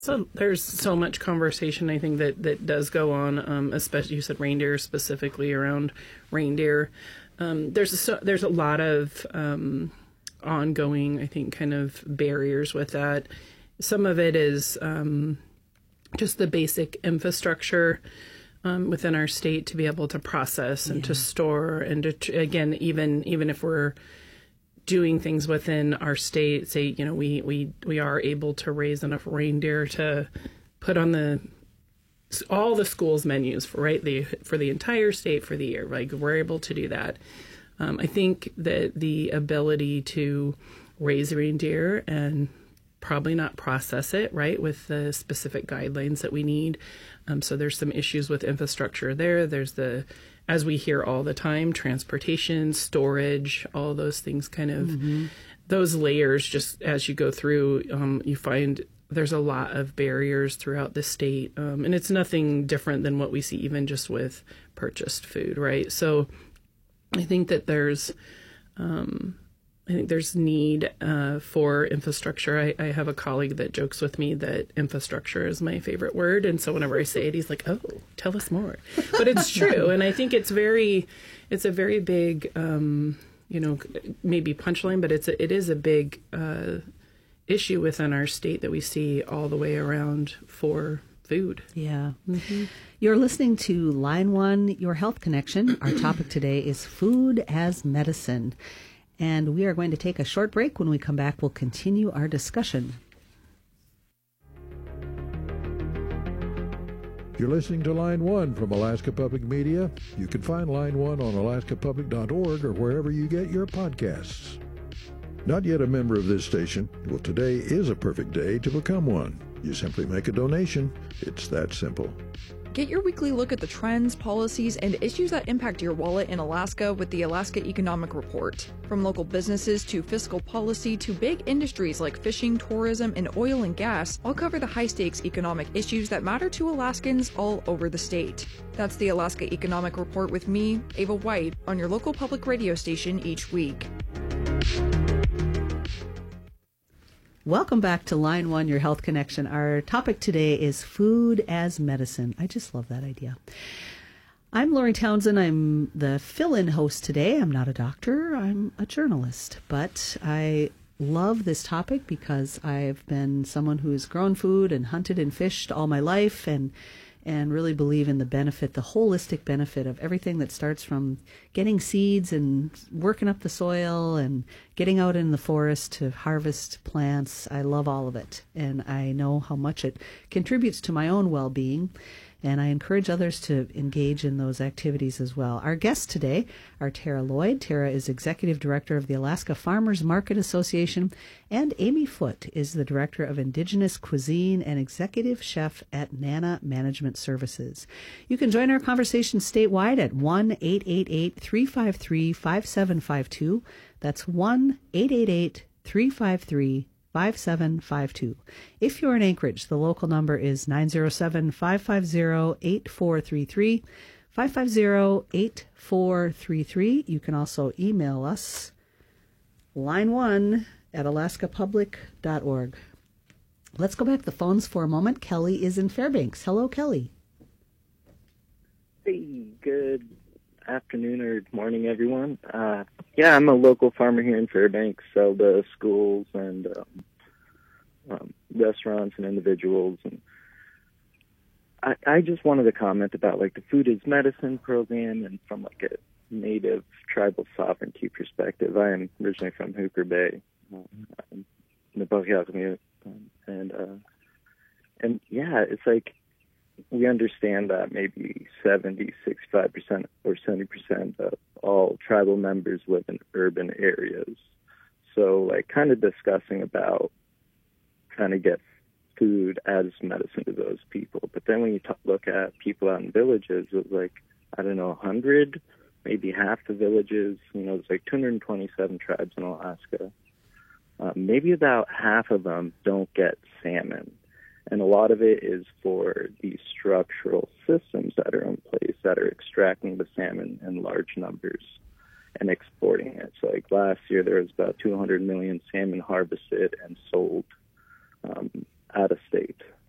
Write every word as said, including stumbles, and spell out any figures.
So there's so much conversation, I think, that, that does go on, um, especially you said reindeer, specifically around reindeer. Um, there's, a, so, there's a lot of um, ongoing, I think, kind of barriers with that. Some of it is um, just the basic infrastructure um, within our state to be able to process and yeah. to store and to, again, even even if we're doing things within our state, say, you know, we, we, we are able to raise enough reindeer to put on the all the schools' menus for right the for the entire state for the year. Like we're able to do that. Um, I think that the ability to raise reindeer and probably not process it right with the specific guidelines that we need. Um, so there's some issues with infrastructure there. There's the as we hear all the time, transportation, storage, all those things kind of, mm-hmm. those layers, just as you go through, um, you find there's a lot of barriers throughout the state. Um, and it's nothing different than what we see even just with purchased food, right? So I think that there's, um, I think there's need uh, for infrastructure. I, I have a colleague that jokes with me that infrastructure is my favorite word. And so whenever I say it, he's like, oh, tell us more. But it's true. And I think it's very, it's a very big, um, you know, maybe punchline, but it's a, it is a big uh, issue within our state that we see all the way around for food. Yeah. Mm-hmm. You're listening to Line One, Your Health Connection. Our topic today is food as medicine. And we are going to take a short break. When we come back, we'll continue our discussion. You're listening to Line One from Alaska Public Media. You can find Line One on alaska public dot org or wherever you get your podcasts. Not yet a member of this station? Well, today is a perfect day to become one. You simply make a donation. It's that simple. Get your weekly look at the trends, policies, and issues that impact your wallet in Alaska with the Alaska Economic Report. From local businesses to fiscal policy to big industries like fishing, tourism, and oil and gas, I'll cover the high-stakes economic issues that matter to Alaskans all over the state. That's the Alaska Economic Report with me, Ava White, on your local public radio station each week. Welcome back to Line One, Your Health Connection. Our topic today is food as medicine. I just love that idea. I'm Lori Townsend. I'm the fill-in host today. I'm not a doctor. I'm a journalist. But I love this topic because I've been someone who's grown food and hunted and fished all my life and and really believe in the benefit, the holistic benefit of everything that starts from getting seeds and working up the soil and getting out in the forest to harvest plants. I love all of it, and I know how much it contributes to my own well-being, and I encourage others to engage in those activities as well. Our guests today are Tara Lloyd. Tara is Executive Director of the Alaska Farmers Market Association, and Amy Foote is the Director of Indigenous Cuisine and Executive Chef at Nana Management Services. You can join our conversation statewide at one eight eight eight, three five three, five seven five two. That's one eight eight eight, three five three, five seven five two. If you're in Anchorage, the local number is nine zero seven, five five zero, eight four three three, five five zero, eight four three three. You can also email us, line one at alaska public dot org. Let's go back to the phones for a moment. Kelly is in Fairbanks. Hello, Kelly. Hey, good afternoon or morning, everyone. Uh, yeah, I'm a local farmer here in Fairbanks, sell to schools and um, um, restaurants and individuals. And I, I just wanted to comment about like the Food is Medicine program, and from like a native tribal sovereignty perspective. I am originally from Hooper Bay, um, in the Bohemian, um, and uh, and yeah, it's like, we understand that maybe seventy, sixty-five percent or seventy percent of all tribal members live in urban areas. So, like, kind of discussing about trying to get food as medicine to those people. But then when you t- look at people out in villages, it's like, I don't know, one hundred, maybe half the villages, you know, there's like two hundred twenty-seven tribes in Alaska. Uh, maybe about half of them don't get salmon. And a lot of it is for these structural systems that are in place that are extracting the salmon in large numbers and exporting it. So like last year, there was about two hundred million salmon harvested and sold um, out of state.